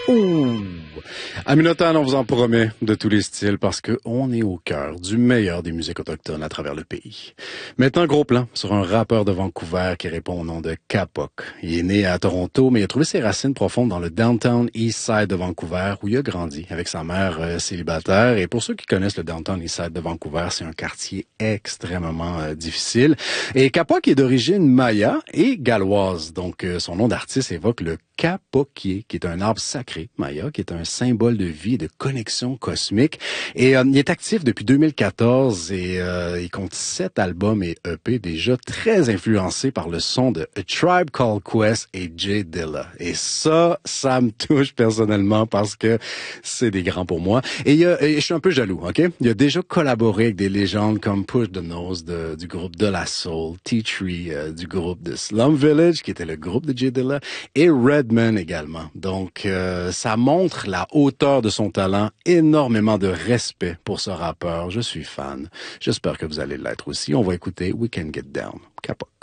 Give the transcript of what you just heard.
Ouh! Aminata, on vous en promet de tous les styles parce que on est au cœur du meilleur des musiques autochtones à travers le pays. Maintenant, gros plan sur un rappeur de Vancouver qui répond au nom de Kapok. Il est né à Toronto, mais il a trouvé ses racines profondes dans le Downtown East Side de Vancouver où il a grandi avec sa mère célibataire. Et pour ceux qui connaissent le Downtown East Side de Vancouver, c'est un quartier extrêmement difficile. Et Kapok est d'origine maya et galloise. Donc, son nom d'artiste évoque le Kapokié, qui est un arbre sacré maya, qui est un symbole de vie et de connexion cosmique. Et il est actif depuis 2014 et il compte 7 albums et EP déjà très influencés par le son de A Tribe Called Quest et Jay Dilla. Et ça me touche personnellement parce que c'est des grands pour moi. Et je suis un peu jaloux, OK? Il a déjà collaboré avec des légendes comme Push the Nose du groupe De La Soul, T-Tree du groupe de Slum Village, qui était le groupe de Jay Dilla, et Redman également. Donc, ça montre la hauteur de son talent, énormément de respect pour ce rappeur. Je suis fan. J'espère que vous allez l'être aussi. On va écouter We Can Get Down. Kapok.